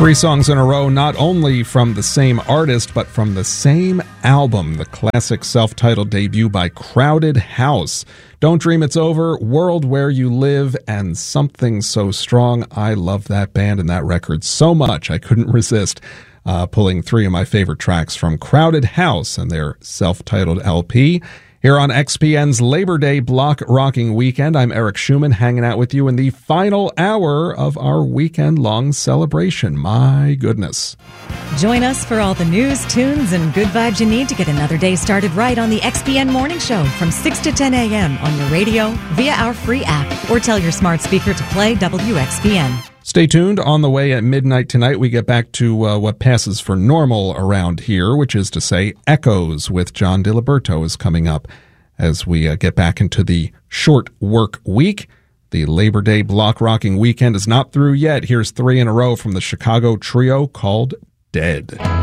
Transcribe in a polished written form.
Three songs in a row, not only from the same artist, but from the same album, the classic self-titled debut by Crowded House. Don't Dream It's Over, World Where You Live, and Something So Strong. I love that band and that record so much, I couldn't resist pulling three of my favorite tracks from Crowded House and their self-titled LP. Here on XPN's Labor Day Block Rocking Weekend, I'm Eric Schumann hanging out with you in the final hour of our weekend-long celebration. My goodness. Join us for all the news, tunes, and good vibes you need to get another day started right on the XPN Morning Show from 6 to 10 a.m. on your radio, via our free app, or tell your smart speaker to play WXPN. Stay tuned. On the way at midnight tonight, we get back to what passes for normal around here, which is to say Echoes with John DiLiberto is coming up as we get back into the short work week. The Labor Day Block Rocking Weekend is not through yet. Here's three in a row from the Chicago trio called Dead.